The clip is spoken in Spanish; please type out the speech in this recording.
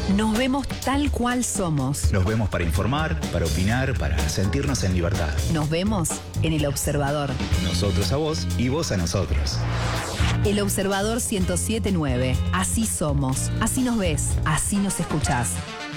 Nos vemos tal cual somos. Nos vemos para informar, para opinar, para sentirnos en libertad. Nos vemos en El Observador. Nosotros a vos y vos a nosotros. El Observador 107.9. Así somos, así nos ves, así nos escuchás.